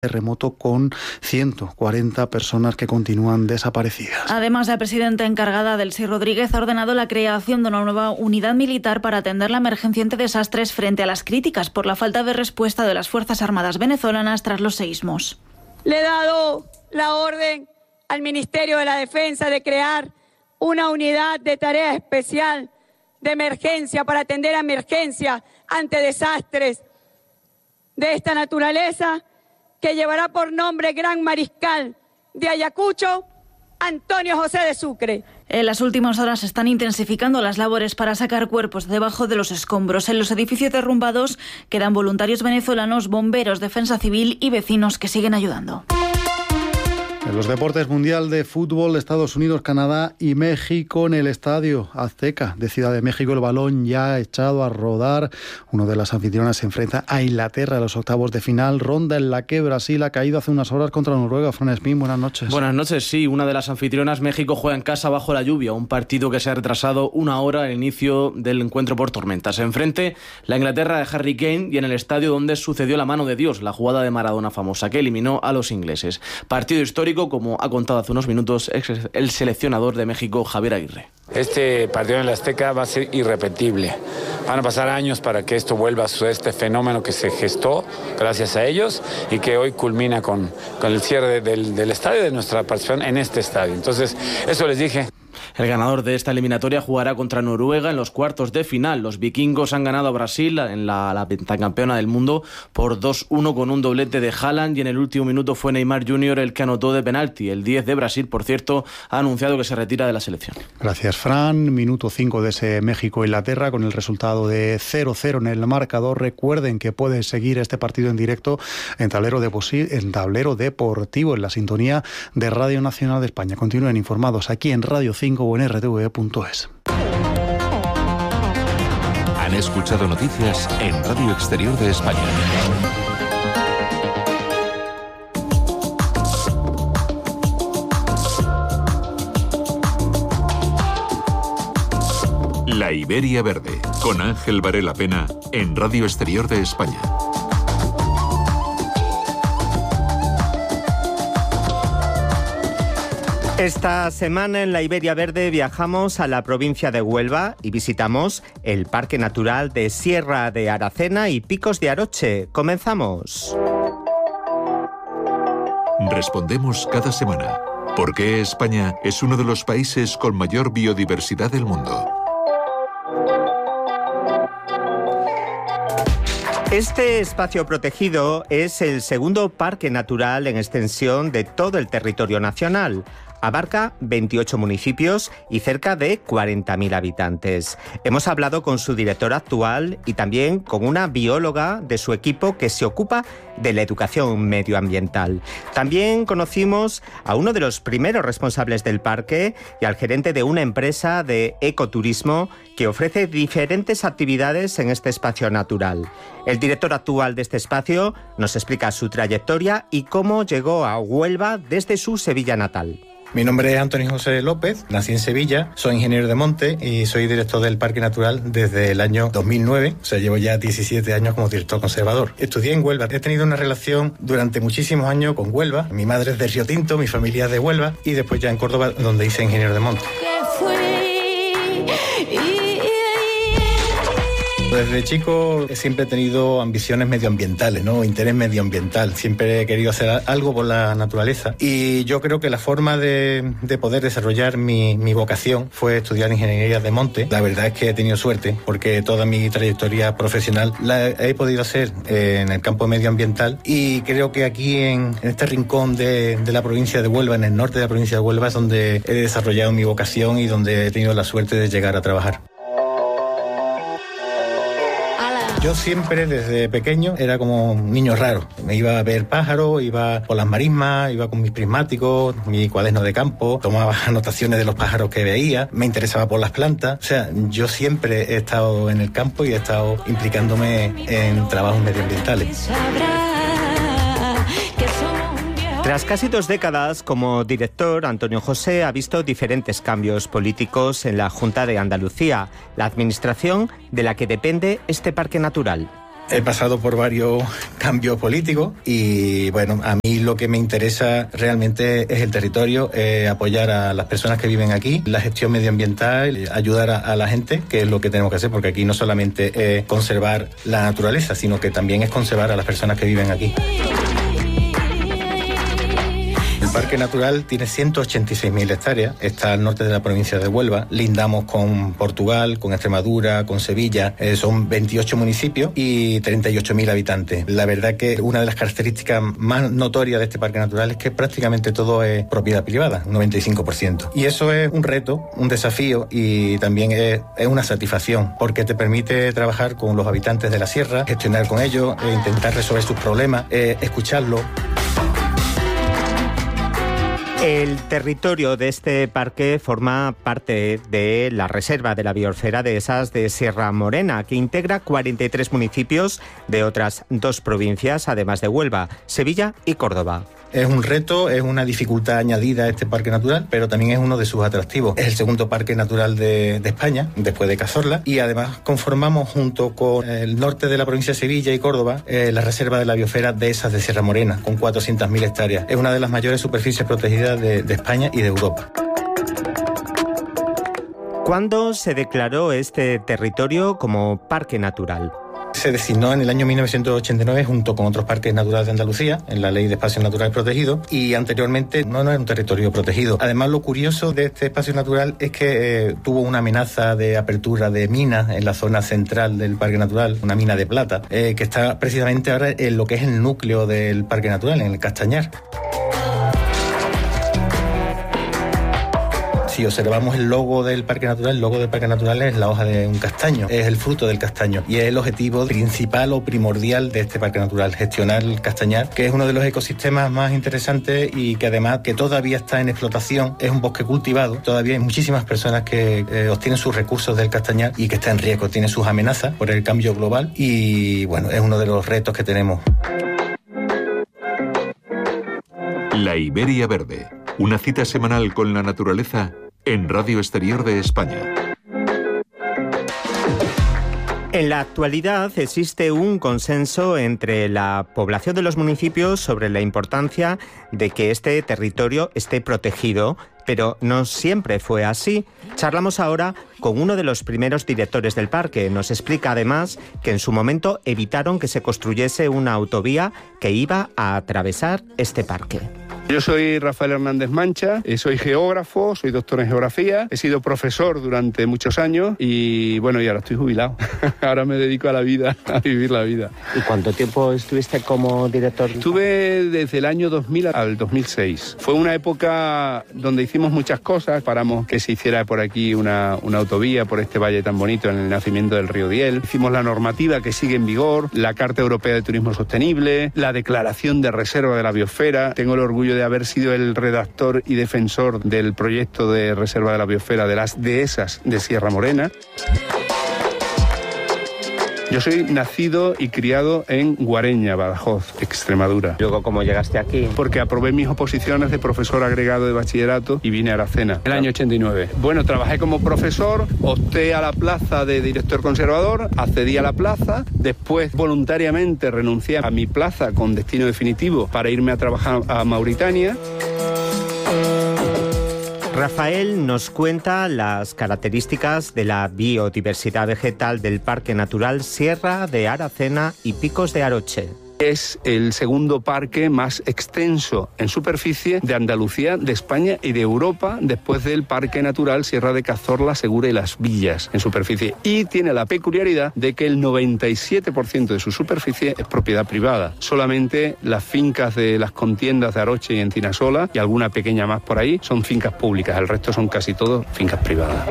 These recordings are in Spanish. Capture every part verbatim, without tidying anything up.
terremoto con ciento cuarenta personas que continúan desaparecidas. Además, la presidenta encargada, Delcy Rodríguez, ha ordenado la creación de una nueva unidad militar para atender la emergencia ante desastres frente a las críticas por la falta de respuesta de las Fuerzas Armadas venezolanas tras los seísmos. Le he dado la orden al Ministerio de la Defensa de crear una unidad de tarea especial de emergencia para atender a emergencias ante desastres de esta naturaleza, que llevará por nombre Gran Mariscal de Ayacucho, Antonio José de Sucre. En las últimas horas se están intensificando las labores para sacar cuerpos debajo de los escombros. En los edificios derrumbados quedan voluntarios venezolanos, bomberos, defensa civil y vecinos que siguen ayudando. En los deportes, Mundial de Fútbol, Estados Unidos, Canadá y México en el Estadio Azteca de Ciudad de México. El balón ya ha echado a rodar. Uno de las anfitrionas se enfrenta a Inglaterra en los octavos de final, ronda en la que Brasil ha caído hace unas horas contra Noruega. Fran Espín, buenas noches. Buenas noches, sí. Una de las anfitrionas, México, juega en casa bajo la lluvia. Un partido que se ha retrasado una hora al inicio del encuentro por tormentas. Enfrente, la Inglaterra de Harry Kane y en el estadio donde sucedió la mano de Dios, la jugada de Maradona famosa que eliminó a los ingleses. Partido histórico, como ha contado hace unos minutos el seleccionador de México, Javier Aguirre. Este partido en el Azteca va a ser irrepetible. Van a pasar años para que esto vuelva a suceder, este fenómeno que se gestó gracias a ellos y que hoy culmina con, con el cierre del, del estadio, de nuestra participación en este estadio. Entonces, eso les dije. El ganador de esta eliminatoria jugará contra Noruega en los cuartos de final. Los vikingos han ganado a Brasil en la, la pentacampeona del mundo por dos uno con un doblete de Haaland, y en el último minuto fue Neymar junior el que anotó de penalti. El diez de Brasil, por cierto, ha anunciado que se retira de la selección. Gracias, Fran. Minuto cinco de ese México-Inglaterra con el resultado de cero cero en el marcador. Recuerden que pueden seguir este partido en directo en Tablero, de en Tablero Deportivo, en la sintonía de Radio Nacional de España. Continúen informados aquí en Radio cinco o en r t v punto es. Han escuchado noticias en Radio Exterior de España. La Iberia Verde, con Ángel Varela Pena, en Radio Exterior de España. Esta semana en la Iberia Verde viajamos a la provincia de Huelva y visitamos el Parque Natural de Sierra de Aracena y Picos de Aroche. ¡Comenzamos! Respondemos cada semana. ¿Por qué España es uno de los países con mayor biodiversidad del mundo? Este espacio protegido es el segundo parque natural en extensión de todo el territorio nacional. Abarca veintiocho municipios y cerca de cuarenta mil habitantes. Hemos hablado con su director actual y también con una bióloga de su equipo que se ocupa de la educación medioambiental. También conocimos a uno de los primeros responsables del parque y al gerente de una empresa de ecoturismo que ofrece diferentes actividades en este espacio natural. El director actual de este espacio nos explica su trayectoria y cómo llegó a Huelva desde su Sevilla natal. Mi nombre es Antonio José López, nací en Sevilla, soy ingeniero de monte y soy director del Parque Natural desde el año dos mil nueve, o sea, llevo ya diecisiete años como director conservador. Estudié en Huelva, he tenido una relación durante muchísimos años con Huelva, mi madre es de Río Tinto, mi familia es de Huelva y después ya en Córdoba, donde hice ingeniero de monte. Desde chico siempre he tenido ambiciones medioambientales, ¿no? Interés medioambiental. Siempre he querido hacer algo por la naturaleza. Y yo creo que la forma de, de poder desarrollar mi, mi vocación fue estudiar ingeniería de monte. La verdad es que he tenido suerte porque toda mi trayectoria profesional la he podido hacer en el campo medioambiental. Y creo que aquí en, en este rincón de, de la provincia de Huelva, en el norte de la provincia de Huelva, es donde he desarrollado mi vocación y donde he tenido la suerte de llegar a trabajar. Yo siempre, desde pequeño, era como un niño raro. Me iba a ver pájaros, iba por las marismas, iba con mis prismáticos, mi cuaderno de campo, tomaba anotaciones de los pájaros que veía, me interesaba por las plantas. O sea, yo siempre he estado en el campo y he estado implicándome en trabajos medioambientales. Tras casi dos décadas como director, Antonio José ha visto diferentes cambios políticos en la Junta de Andalucía, la administración de la que depende este parque natural. He pasado por varios cambios políticos y bueno, a mí lo que me interesa realmente es el territorio, eh, apoyar a las personas que viven aquí, la gestión medioambiental, ayudar a, a la gente, que es lo que tenemos que hacer, porque aquí no solamente es conservar la naturaleza, sino que también es conservar a las personas que viven aquí. El Parque Natural tiene ciento ochenta y seis mil hectáreas, está al norte de la provincia de Huelva, lindamos con Portugal, con Extremadura, con Sevilla, eh, son veintiocho municipios y treinta y ocho mil habitantes. La verdad que una de las características más notorias de este Parque Natural es que prácticamente todo es propiedad privada, un noventa y cinco por ciento. Y eso es un reto, un desafío y también es, es una satisfacción, porque te permite trabajar con los habitantes de la sierra, gestionar con ellos, eh, intentar resolver sus problemas, eh, escucharlos. El territorio de este parque forma parte de la Reserva de la Biosfera de esas de Sierra Morena, que integra cuarenta y tres municipios de otras dos provincias, además de Huelva, Sevilla y Córdoba. Es un reto, es una dificultad añadida a este parque natural, pero también es uno de sus atractivos. Es el segundo parque natural de, de España, después de Cazorla, y además conformamos junto con el norte de la provincia de Sevilla y Córdoba eh, la Reserva de la Biosfera de esas de Sierra Morena, con cuatrocientas mil hectáreas. Es una de las mayores superficies protegidas de, de España y de Europa. ¿Cuándo se declaró este territorio como parque natural? Se designó en el año mil novecientos ochenta y nueve junto con otros parques naturales de Andalucía en la Ley de Espacios Naturales Protegidos, y anteriormente no, no era un territorio protegido. Además, lo curioso de este espacio natural es que eh, tuvo una amenaza de apertura de minas en la zona central del parque natural, una mina de plata, eh, que está precisamente ahora en lo que es el núcleo del parque natural, en el Castañar. Si observamos el logo del Parque Natural, el logo del Parque Natural es la hoja de un castaño, es el fruto del castaño y es el objetivo principal o primordial de este Parque Natural, gestionar el castañar, que es uno de los ecosistemas más interesantes y que además que todavía está en explotación, es un bosque cultivado, todavía hay muchísimas personas que eh, obtienen sus recursos del castañar y que está en riesgo, tiene sus amenazas por el cambio global y bueno, es uno de los retos que tenemos. La Iberia Verde, una cita semanal con la naturaleza en Radio Exterior de España. En la actualidad existe un consenso entre la población de los municipios sobre la importancia de que este territorio esté protegido, pero no siempre fue así. Charlamos ahora con uno de los primeros directores del parque. Nos explica además que en su momento evitaron que se construyese una autovía que iba a atravesar este parque. Yo soy Rafael Hernández Mancha, soy geógrafo, soy doctor en geografía, he sido profesor durante muchos años y bueno, y ahora estoy jubilado. Ahora me dedico a la vida, a vivir la vida. ¿Y cuánto tiempo estuviste como director? Estuve desde el año dos mil al dos mil seis. Fue una época donde hicimos muchas cosas, paramos que se hiciera por aquí una, una autovía por este valle tan bonito en el nacimiento del río Diel. Hicimos la normativa que sigue en vigor, la Carta Europea de Turismo Sostenible, la Declaración de Reserva de la Biosfera. Tengo el orgullo de haber sido el redactor y defensor del proyecto de Reserva de la Biosfera de las dehesas de Sierra Morena. Yo soy nacido y criado en Guareña, Badajoz, Extremadura. Luego, ¿cómo llegaste aquí? Porque aprobé mis oposiciones de profesor agregado de bachillerato y vine a Aracena, el año ochenta y nueve. Bueno, trabajé como profesor, opté a la plaza de director conservador, accedí a la plaza, después voluntariamente renuncié a mi plaza con destino definitivo para irme a trabajar a Mauritania. Rafael nos cuenta las características de la biodiversidad vegetal del Parque Natural Sierra de Aracena y Picos de Aroche. Es el segundo parque más extenso en superficie de Andalucía, de España y de Europa, después del Parque Natural Sierra de Cazorla, Segura y Las Villas en superficie. Y tiene la peculiaridad de que el noventa y siete por ciento de su superficie es propiedad privada. Solamente las fincas de las contiendas de Aroche y Encinasola, y alguna pequeña más por ahí, son fincas públicas. El resto son casi todos fincas privadas.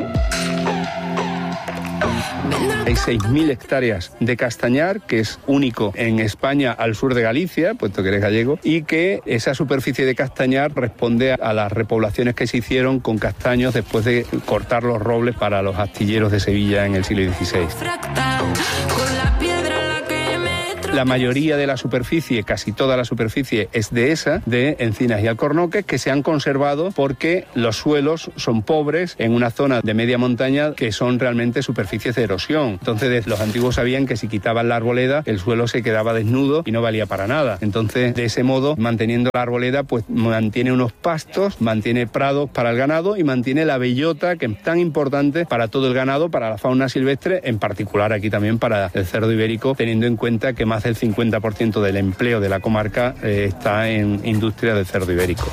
Hay seis mil hectáreas de castañar, que es único en España al sur de Galicia, puesto que eres gallego, y que esa superficie de castañar responde a las repoblaciones que se hicieron con castaños después de cortar los robles para los astilleros de Sevilla en el siglo dieciséis. La mayoría de la superficie, casi toda la superficie, es dehesa, de encinas y alcornoques, que se han conservado porque los suelos son pobres en una zona de media montaña que son realmente superficies de erosión. Entonces los antiguos sabían que si quitaban la arboleda el suelo se quedaba desnudo y no valía para nada. Entonces de ese modo, manteniendo la arboleda, pues mantiene unos pastos, mantiene prados para el ganado y mantiene la bellota, que es tan importante para todo el ganado, para la fauna silvestre, en particular aquí también para el cerdo ibérico, teniendo en cuenta que más del cincuenta por ciento del empleo de la comarca eh, está en industria del cerdo ibérico.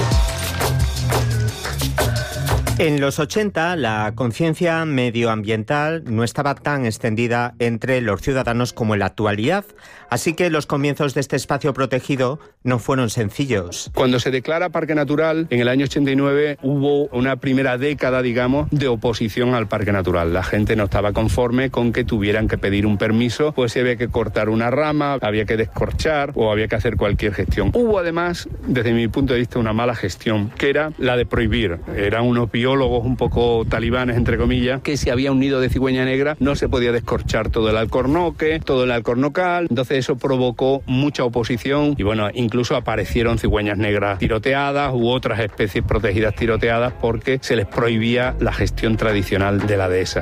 En los ochenta, la conciencia medioambiental no estaba tan extendida entre los ciudadanos como en la actualidad, así que los comienzos de este espacio protegido no fueron sencillos. Cuando se declara Parque Natural, en el año ochenta y nueve, hubo una primera década, digamos, de oposición al Parque Natural. La gente no estaba conforme con que tuvieran que pedir un permiso, pues si había que cortar una rama, había que descorchar o había que hacer cualquier gestión. Hubo además, desde mi punto de vista, una mala gestión, que era la de prohibir. Eran unos biólogos un poco talibanes, entre comillas, que si había un nido de cigüeña negra no se podía descorchar todo el alcornoque, todo el alcornocal. Entonces eso provocó mucha oposición y bueno, incluso aparecieron cigüeñas negras tiroteadas u otras especies protegidas tiroteadas porque se les prohibía la gestión tradicional de la dehesa.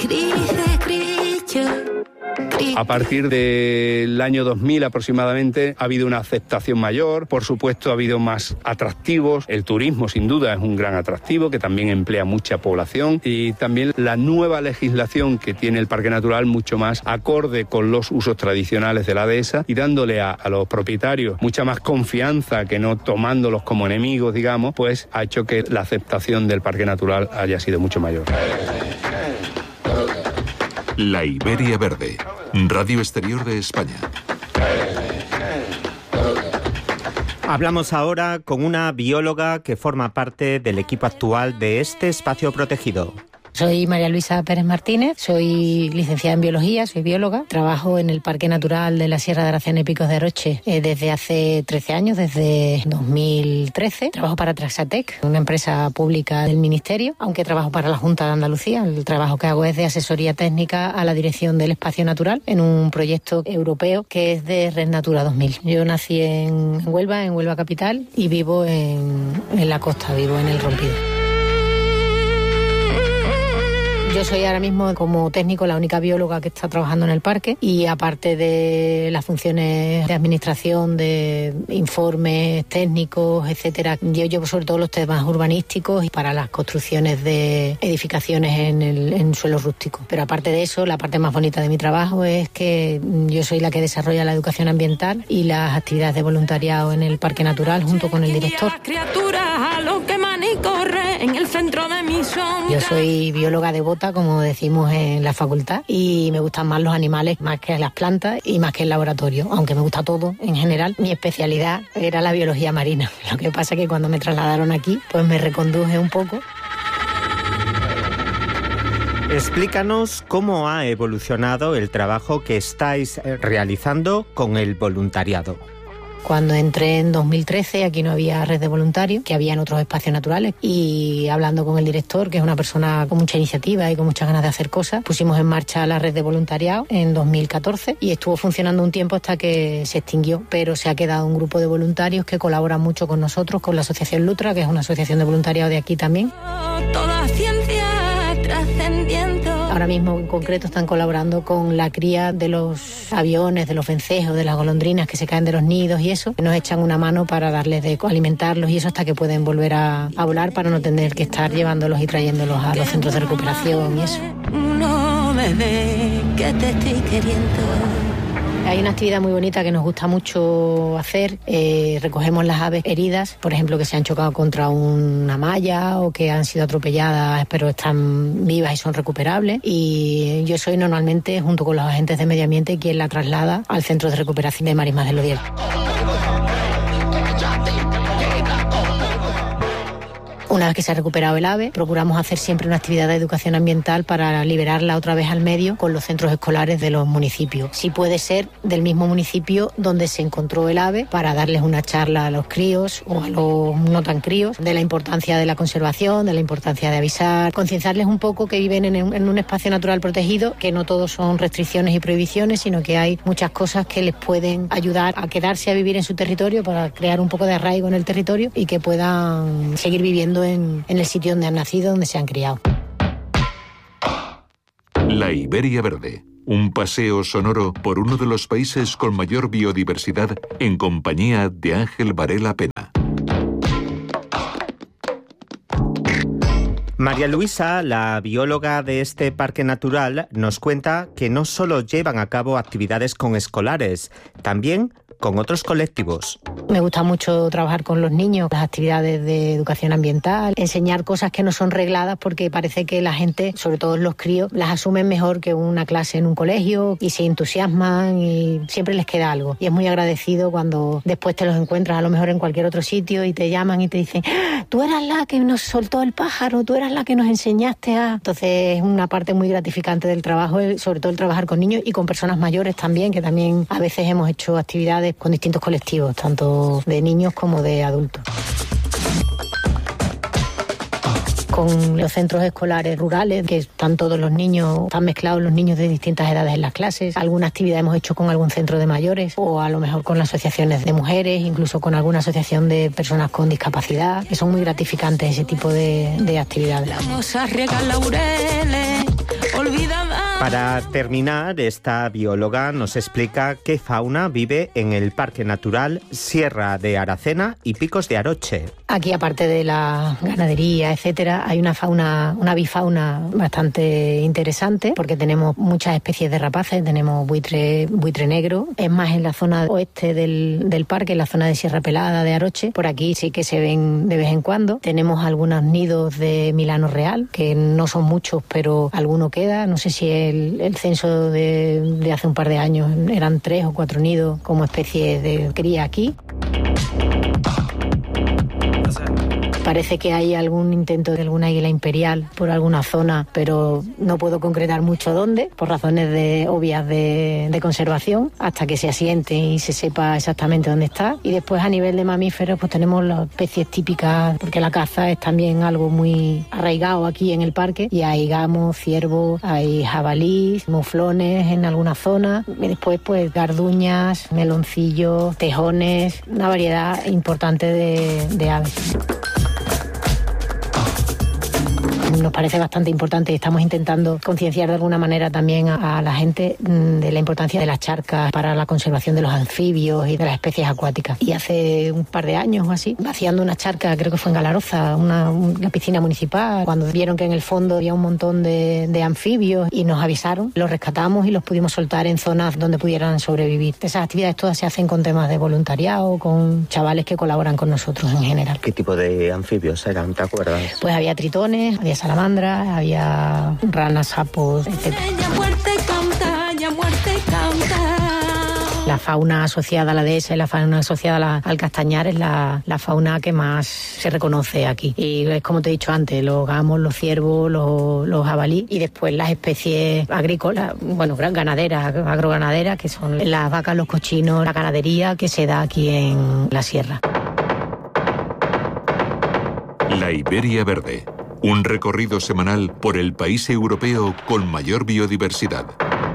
A partir del año dos mil aproximadamente ha habido una aceptación mayor, por supuesto ha habido más atractivos, el turismo sin duda es un gran atractivo que también emplea mucha población y también la nueva legislación que tiene el Parque Natural mucho más acorde con los usos tradicionales de la dehesa y dándole a, a los propietarios mucha más confianza que no tomándolos como enemigos, digamos, pues ha hecho que la aceptación del Parque Natural haya sido mucho mayor. La Iberia Verde, Radio Exterior de España. Hablamos ahora con una bióloga que forma parte del equipo actual de este espacio protegido. Soy María Luisa Pérez Martínez, soy licenciada en biología, soy bióloga. Trabajo en el Parque Natural de la Sierra de Aracena y Picos de Aroche eh, desde hace trece años, desde dos mil trece. Trabajo para Traxatec, una empresa pública del Ministerio, aunque trabajo para la Junta de Andalucía. El trabajo que hago es de asesoría técnica a la dirección del espacio natural en un proyecto europeo que es de Red Natura dos mil. Yo nací en Huelva, en Huelva capital, y vivo en, en la costa, vivo en El Rompido. Yo soy ahora mismo como técnico la única bióloga que está trabajando en el parque y aparte de las funciones de administración, de informes técnicos, etcétera, yo llevo sobre todo los temas urbanísticos y para las construcciones de edificaciones en, el, en suelos rústicos. Pero aparte de eso, la parte más bonita de mi trabajo es que yo soy la que desarrolla la educación ambiental y las actividades de voluntariado en el Parque Natural junto con el director. Yo soy bióloga devota, como decimos en la facultad, y me gustan más los animales más que las plantas y más que el laboratorio, aunque me gusta todo en general. Mi especialidad era la biología marina. Lo que pasa es que cuando me trasladaron aquí, pues me reconduje un poco. Explícanos cómo ha evolucionado el trabajo que estáis realizando con el voluntariado. Cuando entré en dos mil trece, aquí no había red de voluntarios, que había en otros espacios naturales, y hablando con el director, que es una persona con mucha iniciativa y con muchas ganas de hacer cosas, pusimos en marcha la red de voluntariado en dos mil catorce y estuvo funcionando un tiempo hasta que se extinguió, pero se ha quedado un grupo de voluntarios que colaboran mucho con nosotros, con la Asociación Lutra, que es una asociación de voluntariado de aquí también. Toda ciencia trascendiendo. Ahora mismo en concreto están colaborando con la cría de los aviones, de los vencejos, de las golondrinas que se caen de los nidos y eso. Nos echan una mano para darles de alimentarlos y eso hasta que pueden volver a, a volar para no tener que estar llevándolos y trayéndolos a los centros de recuperación y eso. No, bebé, que te estoy queriendo. Hay una actividad muy bonita que nos gusta mucho hacer. Eh, recogemos las aves heridas, por ejemplo, que se han chocado contra una malla o que han sido atropelladas, pero están vivas y son recuperables. Y yo soy normalmente, junto con los agentes de medio ambiente, quien la traslada al Centro de Recuperación de Marismas de Lodier. Una vez que se ha recuperado el ave, procuramos hacer siempre una actividad de educación ambiental para liberarla otra vez al medio con los centros escolares de los municipios. Si puede ser del mismo municipio donde se encontró el ave, para darles una charla a los críos o a los no tan críos de la importancia de la conservación, de la importancia de avisar, concienciarles un poco que viven en, en un espacio natural protegido, que no todo son restricciones y prohibiciones, sino que hay muchas cosas que les pueden ayudar a quedarse a vivir en su territorio para crear un poco de arraigo en el territorio y que puedan seguir viviendo en, en el sitio donde han nacido, donde se han criado. La Iberia Verde. Un paseo sonoro por uno de los países con mayor biodiversidad en compañía de Ángel Varela Pena. María Luisa, la bióloga de este parque natural, nos cuenta que no solo llevan a cabo actividades con escolares, también con otros colectivos. Me gusta mucho trabajar con los niños, las actividades de educación ambiental, enseñar cosas que no son regladas, porque parece que la gente, sobre todo los críos, las asumen mejor que una clase en un colegio y se entusiasman y siempre les queda algo. Y es muy agradecido cuando después te los encuentras a lo mejor en cualquier otro sitio y te llaman y te dicen: tú eras la que nos soltó el pájaro, tú eras la que nos enseñaste a... Entonces es una parte muy gratificante del trabajo, sobre todo el trabajar con niños y con personas mayores también, que también a veces hemos hecho actividades con distintos colectivos, tanto de niños como de adultos. Con los centros escolares rurales, que están todos los niños, están mezclados los niños de distintas edades en las clases. Alguna actividad hemos hecho con algún centro de mayores o a lo mejor con las asociaciones de mujeres, incluso con alguna asociación de personas con discapacidad, que son muy gratificantes ese tipo de, de actividades. Vamos a regar laureles, olvidada. Para terminar, esta bióloga nos explica qué fauna vive en el Parque Natural Sierra de Aracena y Picos de Aroche. Aquí, aparte de la ganadería, etcétera, hay una fauna, una bifauna bastante interesante, porque tenemos muchas especies de rapaces. Tenemos buitre, buitre negro, es más en la zona oeste del, del parque, en la zona de Sierra Pelada de Aroche. Por aquí sí que se ven de vez en cuando. Tenemos algunos nidos de Milano Real, que no son muchos, pero alguno queda. No sé si el, el censo de, de hace un par de años eran tres o cuatro nidos como especie de cría aquí. Parece que hay algún intento de alguna águila imperial por alguna zona, pero no puedo concretar mucho dónde, por razones de, obvias de, de conservación, hasta que se asiente y se sepa exactamente dónde está. Y después, a nivel de mamíferos, pues tenemos las especies típicas, porque la caza es también algo muy arraigado aquí en el parque, y hay gamos, ciervos, hay jabalís, muflones en alguna zona, y después pues garduñas, meloncillos, tejones, una variedad importante de, de aves. Nos parece bastante importante y estamos intentando concienciar de alguna manera también a, a la gente de la importancia de las charcas para la conservación de los anfibios y de las especies acuáticas. Y hace un par de años o así, vaciando una charca, creo que fue en Galaroza, una, una piscina municipal, cuando vieron que en el fondo había un montón de, de anfibios y nos avisaron, los rescatamos y los pudimos soltar en zonas donde pudieran sobrevivir. Esas actividades todas se hacen con temas de voluntariado, con chavales que colaboran con nosotros en general. ¿Qué tipo de anfibios eran, te acuerdas? Pues había tritones, había salamandras, había ranas, sapos, etcétera. La fauna asociada a la dehesa y la fauna asociada a la, al castañar es la, la fauna que más se reconoce aquí. Y es como te he dicho antes, los gamos, los ciervos, los, los jabalí, y después las especies agrícolas, bueno, ganaderas, agroganaderas, que son las vacas, los cochinos, la ganadería que se da aquí en la sierra. La Iberia Verde. Un recorrido semanal por el país europeo con mayor biodiversidad.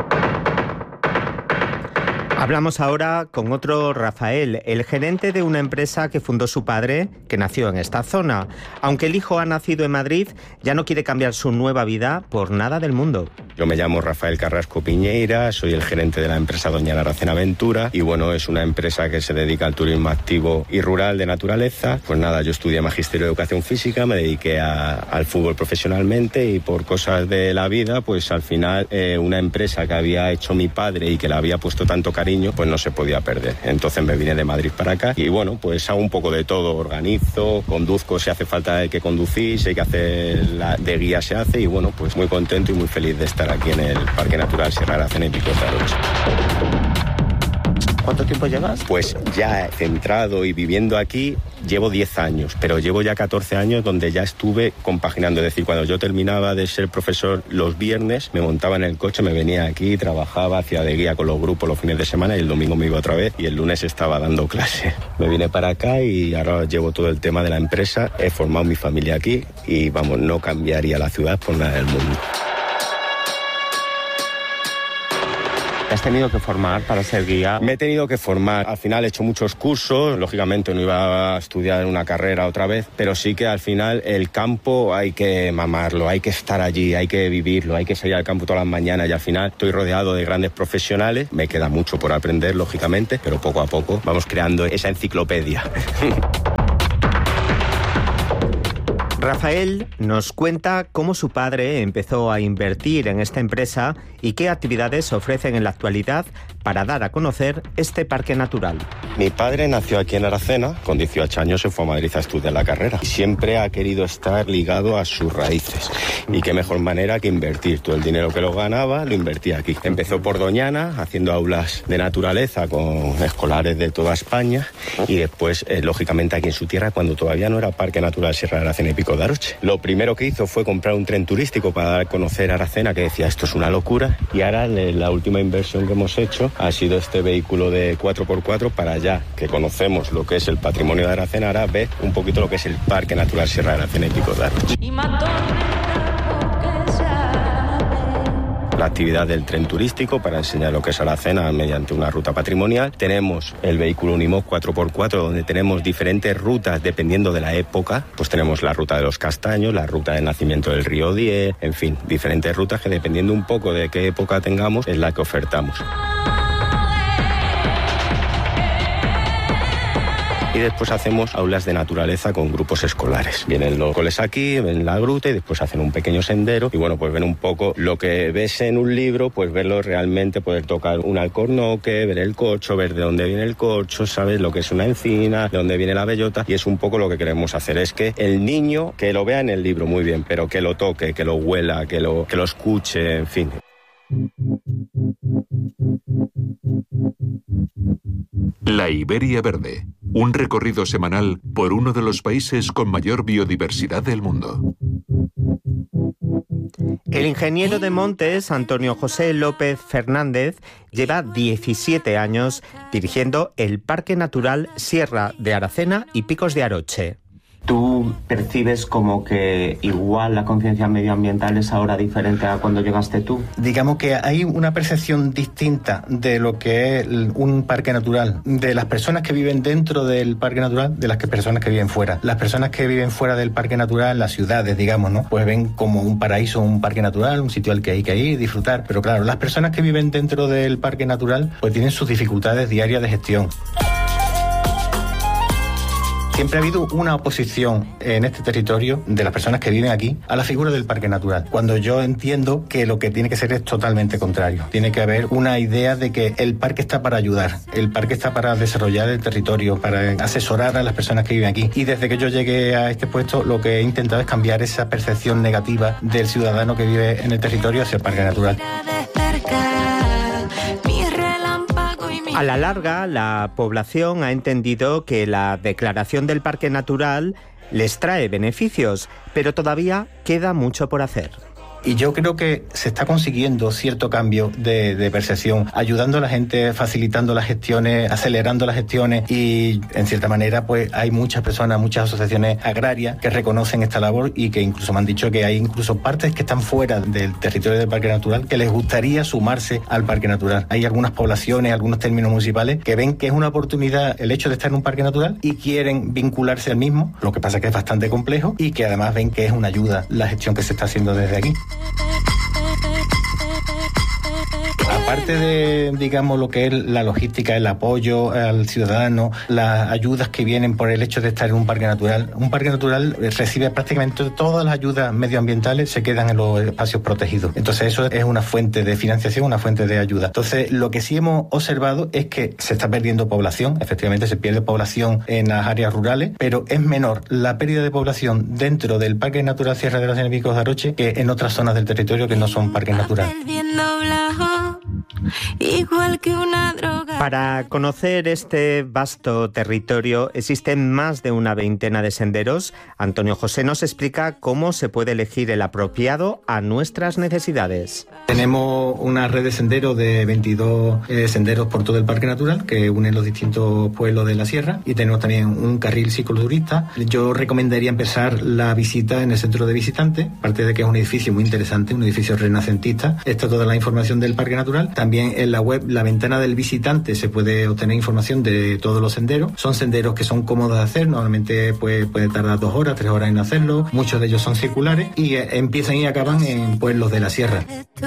Hablamos ahora con otro Rafael, el gerente de una empresa que fundó su padre, que nació en esta zona. Aunque el hijo ha nacido en Madrid, ya no quiere cambiar su nueva vida por nada del mundo. Yo me llamo Rafael Carrasco Piñeira, soy el gerente de la empresa Doña Aracena Aventura y bueno, es una empresa que se dedica al turismo activo y rural de naturaleza. Pues nada, yo estudié Magisterio de Educación Física, me dediqué a, al fútbol profesionalmente y por cosas de la vida, pues al final eh, una empresa que había hecho mi padre y que le había puesto tanto cariño, pues no se podía perder. Entonces me vine de Madrid para acá y bueno, pues hago un poco de todo, organizo, conduzco si hace falta hay que conducir, si hay que hacer la, de guía se hace y bueno, pues muy contento y muy feliz de estar aquí en el Parque Natural Sierra de Aracena y Picos de Aroche. ¿Cuánto tiempo llevas? Pues ya centrado y viviendo aquí llevo diez años, pero llevo ya catorce años donde ya estuve compaginando. Es decir, cuando yo terminaba de ser profesor los viernes, me montaba en el coche, me venía aquí, trabajaba, hacía de guía con los grupos los fines de semana y el domingo me iba otra vez y el lunes estaba dando clase. Me vine para acá y ahora llevo todo el tema de la empresa, he formado mi familia aquí y vamos, no cambiaría la ciudad por nada del mundo. ¿Te has tenido que formar para ser guía? Me he tenido que formar. Al final he hecho muchos cursos. Lógicamente no iba a estudiar una carrera otra vez, pero sí que al final el campo hay que mamarlo, hay que estar allí, hay que vivirlo, hay que salir al campo todas las mañanas y al final estoy rodeado de grandes profesionales. Me queda mucho por aprender, lógicamente, pero poco a poco vamos creando esa enciclopedia. Rafael nos cuenta cómo su padre empezó a invertir en esta empresa y qué actividades ofrecen en la actualidad para dar a conocer este parque natural. Mi padre nació aquí en Aracena, con dieciocho años se fue a Madrid a estudiar la carrera y siempre ha querido estar ligado a sus raíces. Y qué mejor manera que invertir. Todo el dinero que lo ganaba lo invertía aquí. Empezó por Doñana, haciendo aulas de naturaleza con escolares de toda España y después, eh, lógicamente, aquí en su tierra, cuando todavía no era Parque Natural Sierra de Aracena y Pico de Aroche. Lo primero que hizo fue comprar un tren turístico para dar a conocer Aracena, que decía esto es una locura, y ahora la última inversión que hemos hecho ha sido este vehículo de cuatro por cuatro para ya que conocemos lo que es el patrimonio de Aracena, ahora ve un poquito lo que es el Parque Natural Sierra de Aracena y Pico de Aroche. La actividad del tren turístico para enseñar lo que es Aracena mediante una ruta patrimonial. Tenemos el vehículo Unimoc cuatro por cuatro donde tenemos diferentes rutas dependiendo de la época. Pues tenemos la ruta de los castaños, la ruta del nacimiento del río Diez, en fin, diferentes rutas que dependiendo un poco de qué época tengamos es la que ofertamos. Y después hacemos aulas de naturaleza con grupos escolares. Vienen los coles aquí, ven la gruta y después hacen un pequeño sendero y bueno, pues ven un poco lo que ves en un libro, pues verlo realmente, poder tocar un alcornoque, ver el corcho, ver de dónde viene el corcho, sabes lo que es una encina, de dónde viene la bellota y es un poco lo que queremos hacer, es que el niño que lo vea en el libro muy bien, pero que lo toque, que lo huela, que lo, que lo escuche, en fin. La Iberia Verde, un recorrido semanal por uno de los países con mayor biodiversidad del mundo. El ingeniero de montes, Antonio José López Fernández, lleva diecisiete años dirigiendo el Parque Natural Sierra de Aracena y Picos de Aroche. ¿Tú percibes como que igual la conciencia medioambiental es ahora diferente a cuando llegaste tú? Digamos que hay una percepción distinta de lo que es un parque natural, de las personas que viven dentro del parque natural, de las que personas que viven fuera. Las personas que viven fuera del parque natural, las ciudades, digamos, ¿no? Pues ven como un paraíso, un parque natural, un sitio al que hay que ir, disfrutar. Pero claro, las personas que viven dentro del parque natural, pues tienen sus dificultades diarias de gestión. Siempre ha habido una oposición en este territorio de las personas que viven aquí a la figura del parque natural, cuando yo entiendo que lo que tiene que ser es totalmente contrario. Tiene que haber una idea de que el parque está para ayudar, el parque está para desarrollar el territorio, para asesorar a las personas que viven aquí. Y desde que yo llegué a este puesto, lo que he intentado es cambiar esa percepción negativa del ciudadano que vive en el territorio hacia el parque natural. A la larga, la población ha entendido que la declaración del parque natural les trae beneficios, pero todavía queda mucho por hacer. Y yo creo que se está consiguiendo cierto cambio de, de percepción, ayudando a la gente, facilitando las gestiones, acelerando las gestiones y, en cierta manera, pues hay muchas personas, muchas asociaciones agrarias que reconocen esta labor y que incluso me han dicho que hay incluso partes que están fuera del territorio del Parque Natural que les gustaría sumarse al Parque Natural. Hay algunas poblaciones, algunos términos municipales que ven que es una oportunidad el hecho de estar en un Parque Natural y quieren vincularse al mismo, lo que pasa es que es bastante complejo y que además ven que es una ayuda la gestión que se está haciendo desde aquí. Aparte de, digamos, lo que es la logística, el apoyo al ciudadano, las ayudas que vienen por el hecho de estar en un parque natural, un parque natural recibe prácticamente todas las ayudas medioambientales, se quedan en los espacios protegidos. Entonces eso es una fuente de financiación, una fuente de ayuda. Entonces lo que sí hemos observado es que se está perdiendo población, efectivamente se pierde población en las áreas rurales, pero es menor la pérdida de población dentro del Parque Natural Sierra de Aracena y Picos de Aroche que en otras zonas del territorio que no son parques naturales. igual que una droga. Para conocer este vasto territorio existen más de una veintena de senderos. Antonio José nos explica cómo se puede elegir el apropiado a nuestras necesidades. Tenemos una red de senderos de veintidós eh, senderos por todo el Parque Natural que unen los distintos pueblos de la sierra, y tenemos también un carril cicloturista. Yo recomendaría empezar la visita en el centro de visitantes, aparte de que es un edificio muy interesante, un edificio renacentista. Está toda la información del Parque Natural. También en la web La Ventana del Visitante se puede obtener información de todos los senderos. Son senderos que son cómodos de hacer, normalmente puede, puede tardar dos horas, tres horas en hacerlo. Muchos de ellos son circulares y eh, empiezan y acaban en pueblos de la sierra.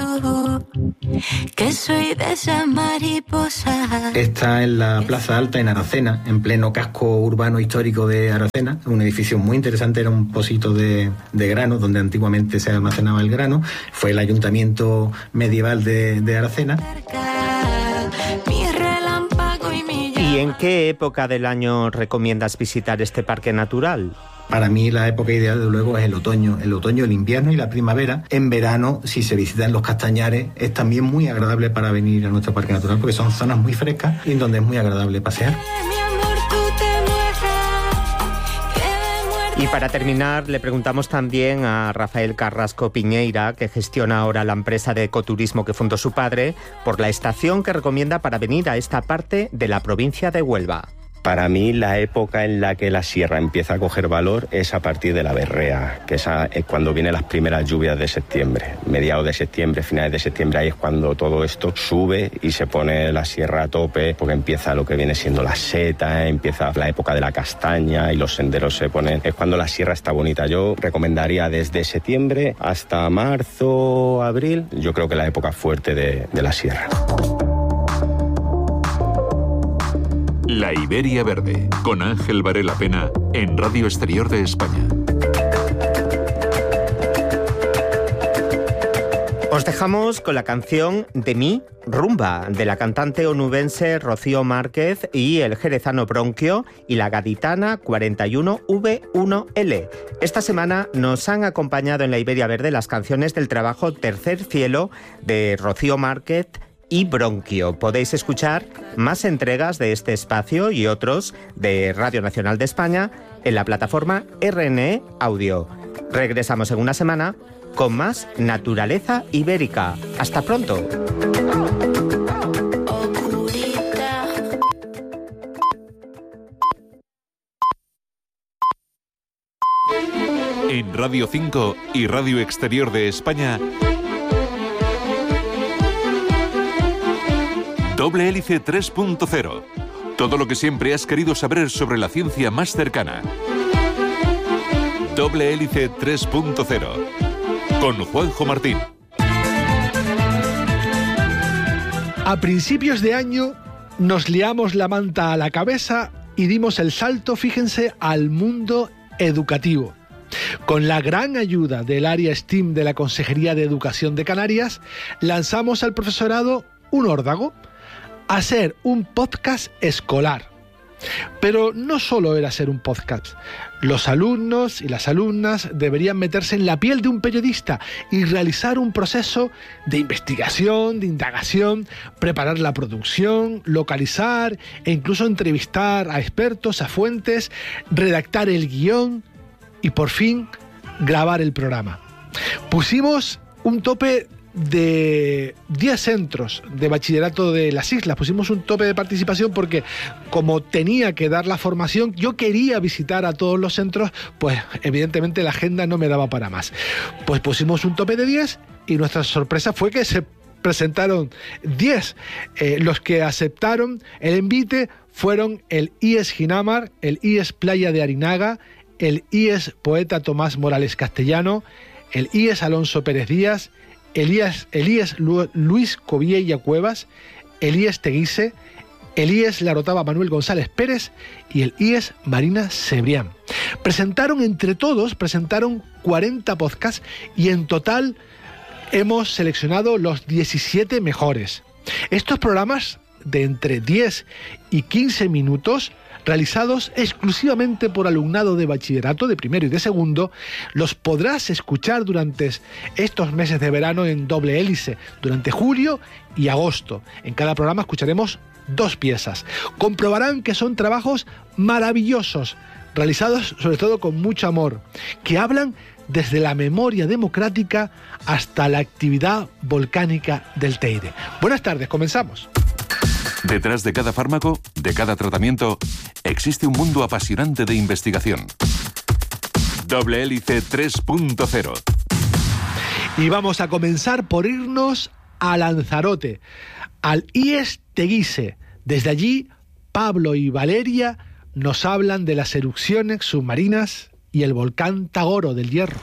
Que soy de esa mariposa. Está en la Plaza Alta, en Aracena, en pleno casco urbano histórico de Aracena. Un edificio muy interesante, era un pocito de, de grano, donde antiguamente se almacenaba el grano. Fue el ayuntamiento medieval de, de Aracena. ¿Y en qué época del año recomiendas visitar este parque natural? Para mí la época ideal, de luego, es el otoño. El otoño, el invierno y la primavera. En verano, si se visitan los castañares, es también muy agradable para venir a nuestro parque natural, porque son zonas muy frescas y en donde es muy agradable pasear. Y para terminar, le preguntamos también a Rafael Carrasco Piñeira, que gestiona ahora la empresa de ecoturismo que fundó su padre, por la estación que recomienda para venir a esta parte de la provincia de Huelva. Para mí, la época en la que la sierra empieza a coger valor es a partir de la berrea, que esa es cuando vienen las primeras lluvias de septiembre. Mediados de septiembre, finales de septiembre, ahí es cuando todo esto sube y se pone la sierra a tope, porque empieza lo que viene siendo la seta, empieza la época de la castaña y los senderos se ponen. Es cuando la sierra está bonita. Yo recomendaría desde septiembre hasta marzo, abril. Yo creo que la época fuerte de, de la sierra. La Iberia Verde, con Ángel Varela Pena, en Radio Exterior de España. Os dejamos con la canción De mí, Rumba, de la cantante onubense Rocío Márquez y el jerezano Bronquio y la gaditana cuarenta y uno V uno L. Esta semana nos han acompañado en la Iberia Verde las canciones del trabajo Tercer Cielo de Rocío Márquez y Bronquio. Podéis escuchar más entregas de este espacio y otros de Radio Nacional de España en la plataforma R N E Audio. Regresamos en una semana con más Naturaleza Ibérica. ¡Hasta pronto! En Radio cinco y Radio Exterior de España, Doble Hélice tres punto cero. Todo lo que siempre has querido saber sobre la ciencia más cercana. Doble Hélice tres punto cero. Con Juanjo Martín. A principios de año nos liamos la manta a la cabeza y dimos el salto, fíjense, al mundo educativo. Con la gran ayuda del área STEAM de la Consejería de Educación de Canarias, lanzamos al profesorado un órdago: hacer un podcast escolar. Pero no solo era hacer un podcast. Los alumnos y las alumnas deberían meterse en la piel de un periodista y realizar un proceso de investigación, de indagación, preparar la producción, localizar e incluso entrevistar a expertos, a fuentes, redactar el guión y por fin grabar el programa. Pusimos un tope de diez centros de bachillerato de las islas. Pusimos un tope de participación porque, como tenía que dar la formación, yo quería visitar a todos los centros, pues evidentemente la agenda no me daba para más. Pues pusimos un tope de diez y nuestra sorpresa fue que se presentaron diez. Eh, los que aceptaron el envite fueron el I E S Ginamar, el I E S Playa de Arinaga, el I E S Poeta Tomás Morales Castellano, el I E S Alonso Pérez Díaz, el I E S, el I E S Luis Coviella Cuevas, el I E S Teguise, el I E S Larotaba Manuel González Pérez y el I E S Marina Cebrián. Presentaron entre todos, presentaron cuarenta podcasts y en total hemos seleccionado los diecisiete mejores. Estos programas de entre diez y quince minutos realizados exclusivamente por alumnado de bachillerato de primero y de segundo, los podrás escuchar durante estos meses de verano en doble hélice, durante julio y agosto. En cada programa escucharemos dos piezas. Comprobarán que son trabajos maravillosos, realizados sobre todo con mucho amor, que hablan desde la memoria democrática hasta la actividad volcánica del Teide. Buenas tardes, comenzamos. Detrás de cada fármaco, de cada tratamiento, existe un mundo apasionante de investigación. Doble Hélice tres punto cero. Y vamos a comenzar por irnos a Lanzarote, al I E S Teguise. Desde allí, Pablo y Valeria nos hablan de las erupciones submarinas y el volcán Tagoro del Hierro.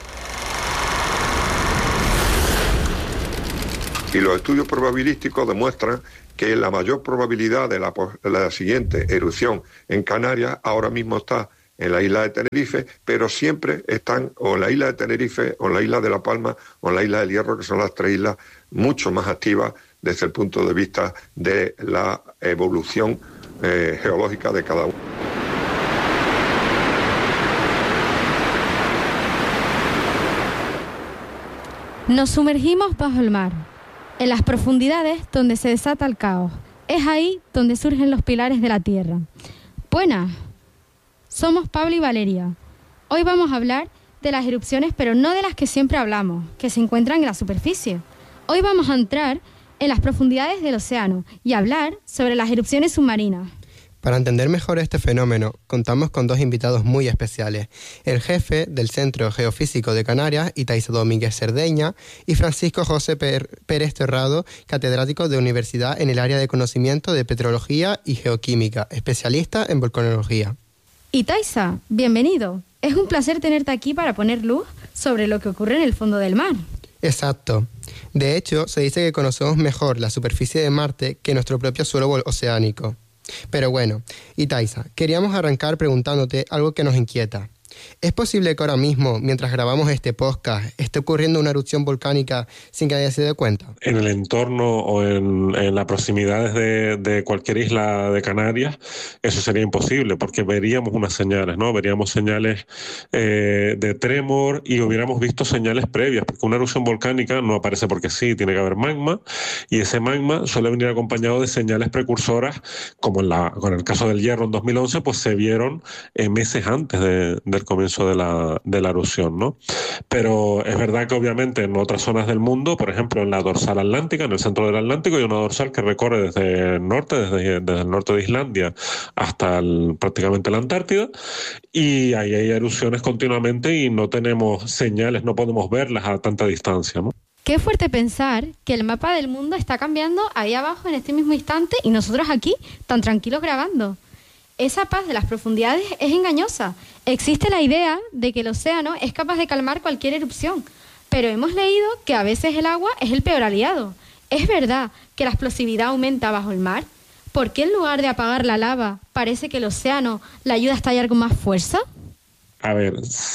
Y los estudios probabilísticos demuestran que la mayor probabilidad de la, de la siguiente erupción en Canarias ahora mismo está en la isla de Tenerife, pero siempre están o en la isla de Tenerife, o en la isla de La Palma, o en la isla del Hierro, que son las tres islas mucho más activas desde el punto de vista de la evolución eh, geológica de cada uno. Nos sumergimos bajo el mar, en las profundidades donde se desata el caos. Es ahí donde surgen los pilares de la Tierra. Buenas. Somos Pablo y Valeria. Hoy vamos a hablar de las erupciones, pero no de las que siempre hablamos, que se encuentran en la superficie. Hoy vamos a entrar en las profundidades del océano y hablar sobre las erupciones submarinas. Para entender mejor este fenómeno, contamos con dos invitados muy especiales. El jefe del Centro Geofísico de Canarias, Itaiza Domínguez Cerdeña, y Francisco José Pérez Terrado, catedrático de Universidad en el área de conocimiento de petrología y geoquímica, especialista en volcanología. Itaiza, bienvenido. Es un placer tenerte aquí para poner luz sobre lo que ocurre en el fondo del mar. Exacto. De hecho, se dice que conocemos mejor la superficie de Marte que nuestro propio suelo oceánico. Pero bueno, Itaiza, queríamos arrancar preguntándote algo que nos inquieta. ¿Es posible que ahora mismo, mientras grabamos este podcast, esté ocurriendo una erupción volcánica sin que nadie se dé cuenta? En el entorno o en, en las proximidades de, de cualquier isla de Canarias, eso sería imposible, porque veríamos unas señales, ¿no? Veríamos señales eh, de tremor y hubiéramos visto señales previas, porque una erupción volcánica no aparece porque sí, tiene que haber magma, y ese magma suele venir acompañado de señales precursoras, como en, la, con el caso del Hierro en dos mil once, pues se vieron eh, meses antes de, del comienzo de la, de la erupción, ¿no? Pero es verdad que obviamente en otras zonas del mundo, por ejemplo en la dorsal atlántica, en el centro del Atlántico, hay una dorsal que recorre desde el norte, desde, desde el norte de Islandia hasta el, prácticamente la Antártida, y ahí hay erupciones continuamente y no tenemos señales, no podemos verlas a tanta distancia, ¿no? Qué fuerte pensar que el mapa del mundo está cambiando ahí abajo en este mismo instante y nosotros aquí tan tranquilos grabando. Esa paz de las profundidades es engañosa. Existe la idea de que el océano es capaz de calmar cualquier erupción, pero hemos leído que a veces el agua es el peor aliado. ¿Es verdad que la explosividad aumenta bajo el mar? ¿Por qué en lugar de apagar la lava parece que el océano la ayuda a estallar con más fuerza? A ver,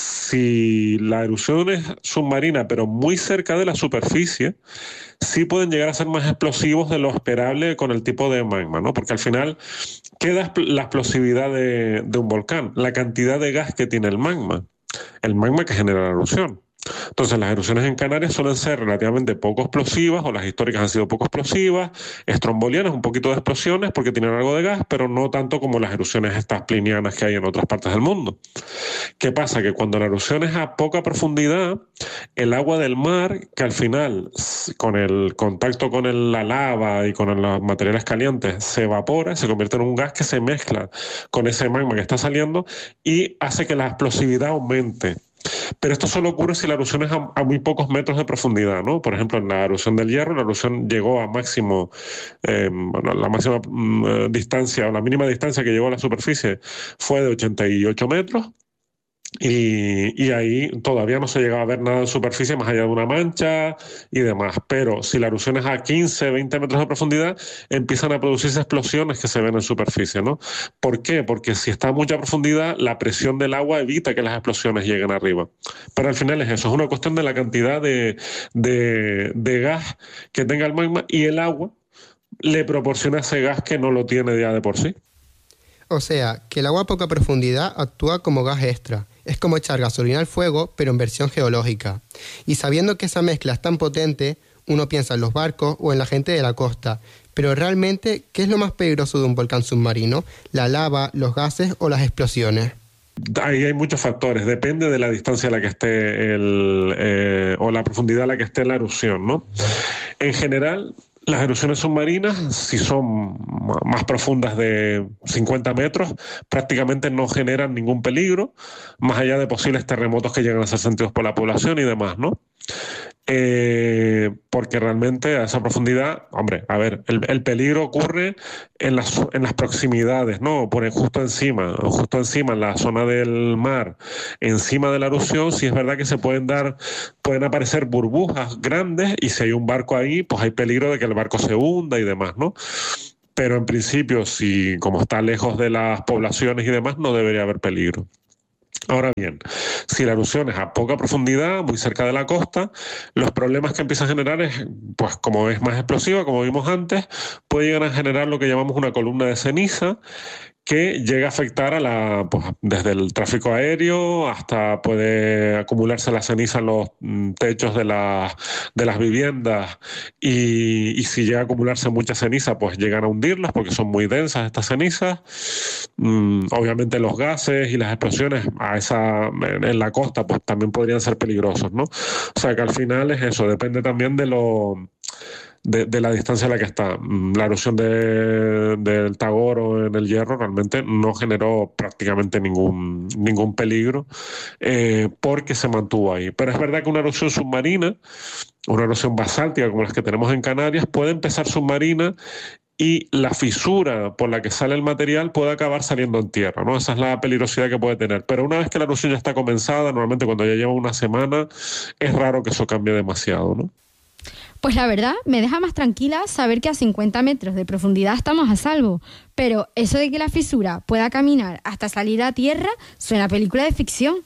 si la erupción es submarina, pero muy cerca de la superficie, sí pueden llegar a ser más explosivos de lo esperable con el tipo de magma, ¿no? Porque al final, ¿qué da la explosividad de, de un volcán? La cantidad de gas que tiene el magma, el magma que genera la erupción. Entonces las erupciones en Canarias suelen ser relativamente poco explosivas, o las históricas han sido poco explosivas, estrombolianas, un poquito de explosiones porque tienen algo de gas, pero no tanto como las erupciones estas plinianas que hay en otras partes del mundo. ¿Qué pasa? Que cuando la erupción es a poca profundidad, el agua del mar, que al final con el contacto con el, la lava y con los materiales calientes se evapora, se convierte en un gas que se mezcla con ese magma que está saliendo y hace que la explosividad aumente. Pero esto solo ocurre si la erupción es a, a muy pocos metros de profundidad, ¿no? Por ejemplo, en la erupción del Hierro, la erupción llegó a máximo, eh, bueno, la máxima mm, distancia, o la mínima distancia que llegó a la superficie fue de ochenta y ocho metros. Y, y ahí todavía no se llegaba a ver nada en superficie más allá de una mancha y demás, pero si la erupción es a quince, veinte metros de profundidad, empiezan a producirse explosiones que se ven en superficie, ¿no? ¿Por qué? Porque si está a mucha profundidad, la presión del agua evita que las explosiones lleguen arriba. Pero al final es eso, es una cuestión de la cantidad de, de, de gas que tenga el magma, y el agua le proporciona ese gas que no lo tiene ya de por sí. O sea, que el agua a poca profundidad actúa como gas extra. Es como echar gasolina al fuego, pero en versión geológica. Y sabiendo que esa mezcla es tan potente, uno piensa en los barcos o en la gente de la costa. Pero realmente, ¿qué es lo más peligroso de un volcán submarino? ¿La lava, los gases o las explosiones? Ahí hay muchos factores, depende de la distancia a la que esté el, eh, o la profundidad a la que esté la erupción, ¿no? En general, las erupciones submarinas, si son más profundas de cincuenta metros, prácticamente no generan ningún peligro, más allá de posibles terremotos que llegan a ser sentidos por la población y demás, ¿no? Eh, porque realmente a esa profundidad, hombre, a ver, el, el peligro ocurre en las, en las proximidades, ¿no? Por justo encima, justo encima, en la zona del mar, encima de la erupción, sí es verdad que se pueden dar, pueden aparecer burbujas grandes y si hay un barco ahí, pues hay peligro de que el barco se hunda y demás, ¿no? Pero en principio, si como está lejos de las poblaciones y demás, no debería haber peligro. Ahora bien, si la erupción es a poca profundidad, muy cerca de la costa, los problemas que empieza a generar es, pues como es más explosiva, como vimos antes, puede llegar a generar lo que llamamos una columna de ceniza, que llega a afectar a la, pues, desde el tráfico aéreo hasta puede acumularse la ceniza en los techos de, la, de las viviendas y, y si llega a acumularse mucha ceniza, pues llegan a hundirlas porque son muy densas estas cenizas. Mm, obviamente los gases y las explosiones a esa, en, en la costa pues también podrían ser peligrosos, ¿no? O sea que al final es eso, depende también de lo... De, de la distancia a la que está. La erupción de, del Tagoro en el Hierro realmente no generó prácticamente ningún, ningún peligro eh, porque se mantuvo ahí. Pero es verdad que una erupción submarina, una erupción basáltica como las que tenemos en Canarias, puede empezar submarina y la fisura por la que sale el material puede acabar saliendo en tierra, ¿no? Esa es la peligrosidad que puede tener. Pero una vez que la erupción ya está comenzada, normalmente cuando ya lleva una semana, es raro que eso cambie demasiado, ¿no? Pues la verdad, me deja más tranquila saber que a cincuenta metros de profundidad estamos a salvo. Pero eso de que la fisura pueda caminar hasta salir a tierra suena a película de ficción.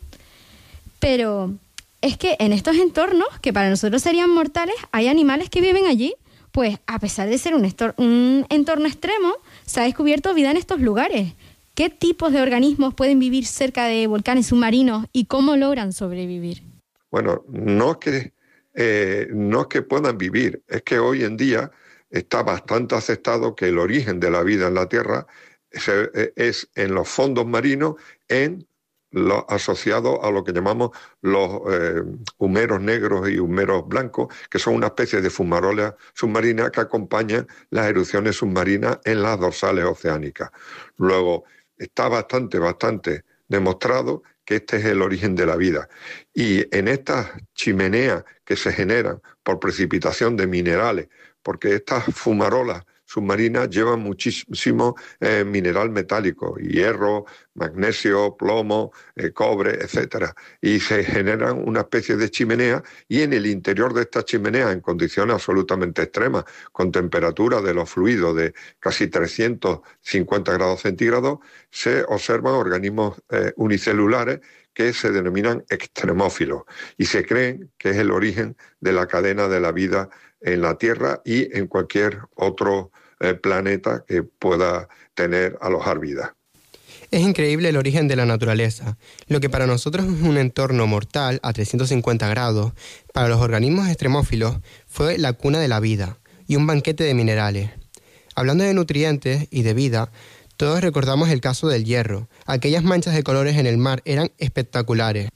Pero es que en estos entornos, que para nosotros serían mortales, hay animales que viven allí. Pues a pesar de ser un, estor- un entorno extremo, se ha descubierto vida en estos lugares. ¿Qué tipos de organismos pueden vivir cerca de volcanes submarinos y cómo logran sobrevivir? Bueno, no es que... Eh, no es que puedan vivir, es que hoy en día está bastante aceptado que el origen de la vida en la Tierra es, es en los fondos marinos, en lo asociado a lo que llamamos los eh, humeros negros y humeros blancos, que son una especie de fumarolas submarinas que acompañan las erupciones submarinas en las dorsales oceánicas. Luego, está bastante, bastante demostrado que este es el origen de la vida. Y en estas chimeneas que se generan por precipitación de minerales, porque estas fumarolas submarinas llevan muchísimo eh, mineral metálico, hierro, magnesio, plomo, eh, cobre, etcétera. Y se generan una especie de chimenea y en el interior de estas chimeneas, en condiciones absolutamente extremas, con temperaturas de los fluidos de casi trescientos cincuenta grados centígrados, se observan organismos eh, unicelulares que se denominan extremófilos y se creen que es el origen de la cadena de la vida en la Tierra y en cualquier otro eh, planeta que pueda tener, alojar vida. Es increíble el origen de la naturaleza. Lo que para nosotros es un entorno mortal a trescientos cincuenta grados, para los organismos extremófilos fue la cuna de la vida y un banquete de minerales. Hablando de nutrientes y de vida, todos recordamos el caso del hierro. Aquellas manchas de colores en el mar eran espectaculares.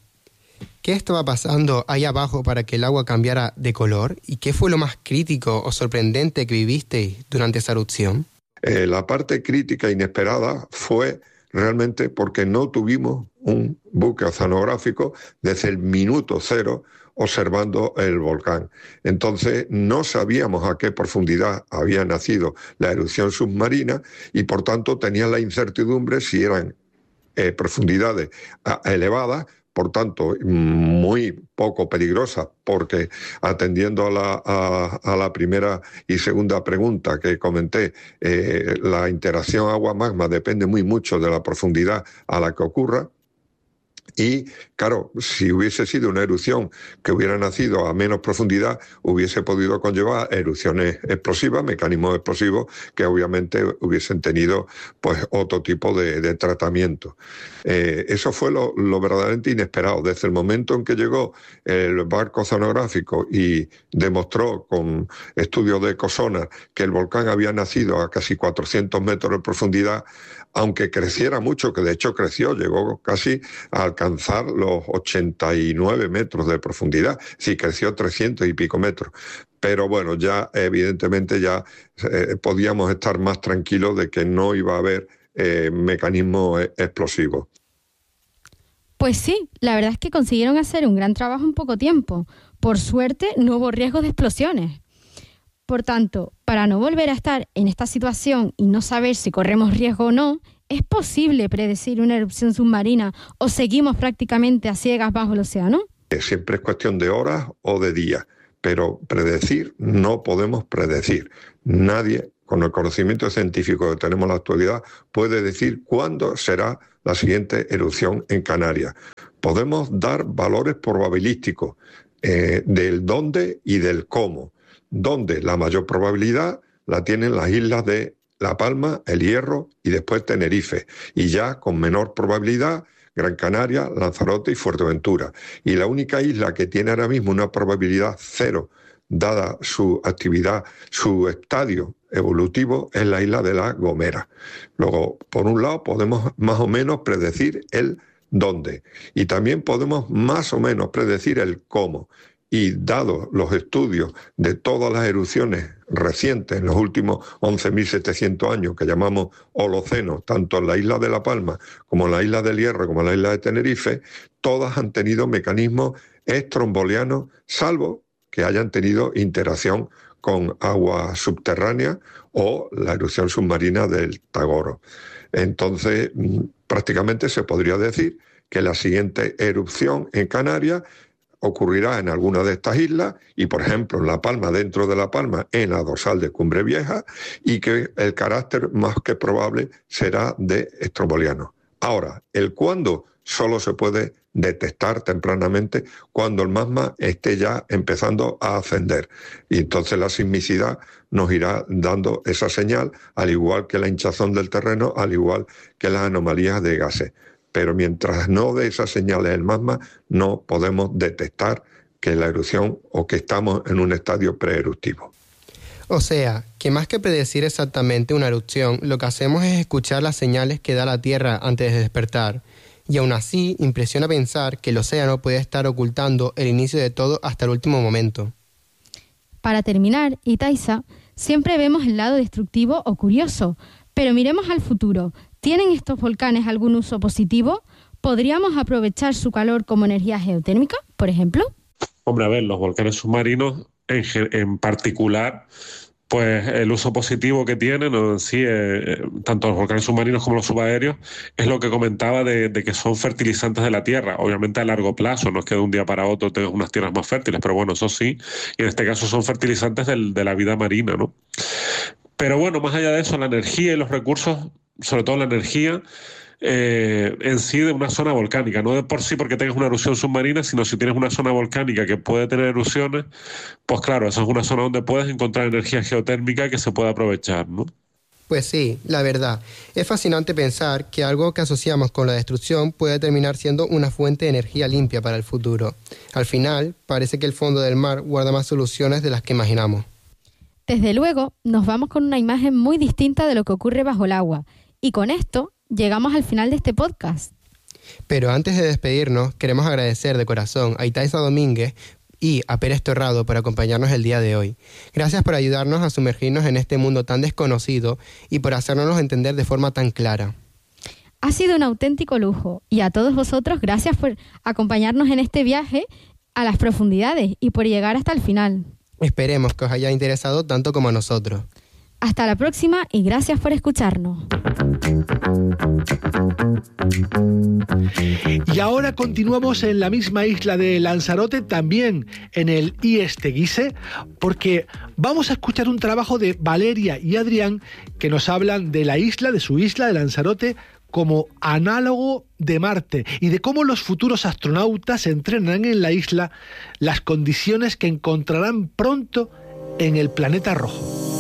¿Qué estaba pasando ahí abajo para que el agua cambiara de color? ¿Y qué fue lo más crítico o sorprendente que vivisteis durante esa erupción? Eh, la parte crítica inesperada fue realmente porque no tuvimos un buque oceanográfico desde el minuto cero observando el volcán. Entonces no sabíamos a qué profundidad había nacido la erupción submarina y por tanto tenía la incertidumbre si eran eh, profundidades a, elevadas, por tanto muy poco peligrosas, porque atendiendo a la, a, a la primera y segunda pregunta que comenté, eh, la interacción agua-magma depende muy mucho de la profundidad a la que ocurra. Y, claro, si hubiese sido una erupción que hubiera nacido a menos profundidad, hubiese podido conllevar erupciones explosivas, mecanismos explosivos que obviamente hubiesen tenido pues otro tipo de, de tratamiento. Eh, eso fue lo, lo verdaderamente inesperado. Desde el momento en que llegó el barco oceanográfico y demostró con estudios de ecosonar que el volcán había nacido a casi cuatrocientos metros de profundidad, aunque creciera mucho, que de hecho creció, llegó casi a alcanzar los ochenta y nueve metros de profundidad, sí, creció trescientos y pico metros. Pero bueno, ya evidentemente ya eh, podíamos estar más tranquilos de que no iba a haber eh, mecanismos explosivos. Pues sí, la verdad es que consiguieron hacer un gran trabajo en poco tiempo. Por suerte no hubo riesgo de explosiones. Por tanto, para no volver a estar en esta situación y no saber si corremos riesgo o no, ¿es posible predecir una erupción submarina o seguimos prácticamente a ciegas bajo el océano? Siempre es cuestión de horas o de días, pero predecir no podemos predecir. Nadie, con el conocimiento científico que tenemos en la actualidad, puede decir cuándo será la siguiente erupción en Canarias. Podemos dar valores probabilísticos eh, del dónde y del cómo. Donde la mayor probabilidad la tienen las islas de La Palma, El Hierro y después Tenerife. Y ya con menor probabilidad, Gran Canaria, Lanzarote y Fuerteventura. Y la única isla que tiene ahora mismo una probabilidad cero, dada su actividad, su estadio evolutivo, es la isla de La Gomera. Luego, por un lado, podemos más o menos predecir el dónde. Y también podemos más o menos predecir el cómo. Y dados los estudios de todas las erupciones recientes en los últimos once mil setecientos años que llamamos Holoceno, tanto en la isla de La Palma como en la isla del Hierro como en la isla de Tenerife, todas han tenido mecanismos estrombolianos, salvo que hayan tenido interacción con agua subterránea o la erupción submarina del Tagoro. Entonces, prácticamente se podría decir que la siguiente erupción en Canarias ocurrirá en alguna de estas islas y, por ejemplo, en La Palma, dentro de La Palma, en la dorsal de Cumbre Vieja, y que el carácter más que probable será de estromboliano. Ahora, el cuándo solo se puede detectar tempranamente cuando el magma esté ya empezando a ascender. Y entonces la sismicidad nos irá dando esa señal, al igual que la hinchazón del terreno, al igual que las anomalías de gases. Pero mientras no dé esas señales el magma, no podemos detectar que la erupción o que estamos en un estadio preeruptivo. O sea, que más que predecir exactamente una erupción, lo que hacemos es escuchar las señales que da la Tierra antes de despertar. Y aún así, impresiona pensar que el océano puede estar ocultando el inicio de todo hasta el último momento. Para terminar, Itaiza, siempre vemos el lado destructivo o curioso, pero miremos al futuro. ¿Tienen estos volcanes algún uso positivo? ¿Podríamos aprovechar su calor como energía geotérmica, por ejemplo? Hombre, a ver, los volcanes submarinos en, en particular, pues el uso positivo que tienen, ¿no? Sí, eh, tanto los volcanes submarinos como los subaéreos, es lo que comentaba de, de que son fertilizantes de la Tierra. Obviamente a largo plazo, no es que de un día para otro tengas unas tierras más fértiles, pero bueno, eso sí, y en este caso son fertilizantes del, de la vida marina, ¿no? Pero bueno, más allá de eso, la energía y los recursos, sobre todo la energía, eh, en sí de una zona volcánica, no de por sí porque tengas una erupción submarina, sino si tienes una zona volcánica que puede tener erupciones, pues claro, esa es una zona donde puedes encontrar energía geotérmica que se puede aprovechar, ¿no? Pues sí, la verdad, es fascinante pensar que algo que asociamos con la destrucción puede terminar siendo una fuente de energía limpia para el futuro. Al final, parece que el fondo del mar guarda más soluciones de las que imaginamos. Desde luego, nos vamos con una imagen muy distinta de lo que ocurre bajo el agua. Y con esto, llegamos al final de este podcast. Pero antes de despedirnos, queremos agradecer de corazón a Itaiza Domínguez y a Pérez Torrado por acompañarnos el día de hoy. Gracias por ayudarnos a sumergirnos en este mundo tan desconocido y por hacernos entender de forma tan clara. Ha sido un auténtico lujo y a todos vosotros gracias por acompañarnos en este viaje a las profundidades y por llegar hasta el final. Esperemos que os haya interesado tanto como a nosotros. Hasta la próxima y gracias por escucharnos. Y ahora continuamos en la misma isla de Lanzarote, también en el I E S Teguise, porque vamos a escuchar un trabajo de Valeria y Adrián que nos hablan de la isla, de su isla de Lanzarote, como análogo de Marte y de cómo los futuros astronautas entrenan en la isla las condiciones que encontrarán pronto en el planeta rojo.